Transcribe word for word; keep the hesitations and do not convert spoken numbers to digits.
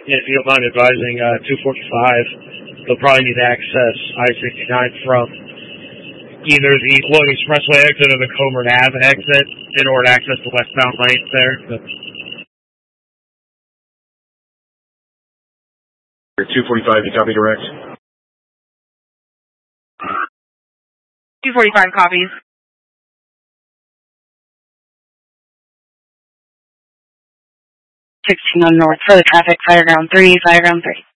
Yeah, if you don't mind advising, uh, two forty-five, they'll probably need to access I sixty-nine from either the Logan Expressway exit or the Coburn Ave exit in order to access the westbound lanes there. two forty-five, you copy direct? two forty-five copies. sixteen on north for the traffic, Fireground three, Fireground three.